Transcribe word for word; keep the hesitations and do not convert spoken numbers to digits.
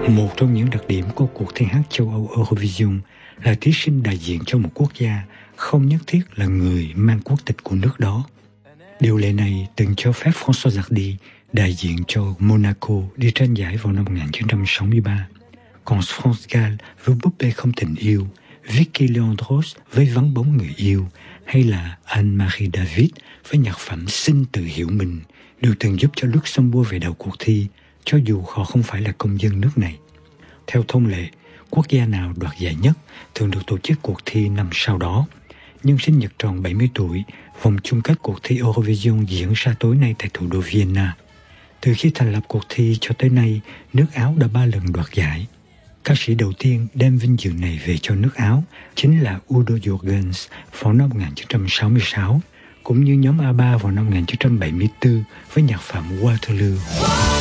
Một trong những đặc điểm của cuộc thi hát châu Âu Eurovision là thí sinh đại diện cho một quốc gia không nhất thiết là người mang quốc tịch của nước đó. Điều lệ này từng cho phép François Hardy đại diện cho Monaco đi tranh giải vào năm một nghìn chín trăm sáu mươi ba. Còn France Gall với búp bê không tình yêu, Vicky Leandros với vắng bóng người yêu, hay là Anne-Marie David với nhạc phẩm Xin tự hiểu mình, đều từng giúp cho Luxembourg về đầu cuộc thi, cho dù họ không phải là công dân nước này. Theo thông lệ, quốc gia nào đoạt giải nhất thường được tổ chức cuộc thi năm sau đó. Nhưng sinh nhật tròn bảy mươi tuổi, vòng chung kết cuộc thi Eurovision diễn ra tối nay tại thủ đô Vienna. Từ khi thành lập cuộc thi cho tới nay, nước Áo đã ba lần đoạt giải. Ca sĩ đầu tiên đem vinh dự này về cho nước Áo chính là Udo Jürgens vào năm một nghìn chín trăm sáu mươi sáu, cũng như nhóm a ba vào năm một nghìn chín trăm bảy mươi tư với nhạc phẩm Waterloo.